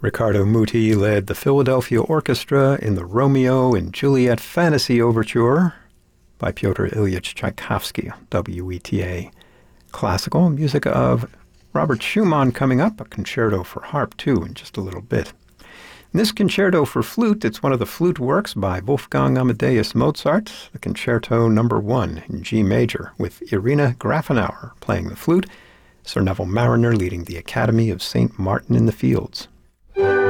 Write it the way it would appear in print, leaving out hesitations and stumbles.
Riccardo Muti led the Philadelphia Orchestra in the Romeo and Juliet Fantasy Overture by Pyotr Ilyich Tchaikovsky, WETA. Classical music of Robert Schumann coming up, a concerto for harp too in just a little bit. In this concerto for flute, it's one of the flute works by Wolfgang Amadeus Mozart, the Concerto No. 1 in G major, with Irina Grafenauer playing the flute, Sir Neville Marriner leading the Academy of St. Martin in the Fields.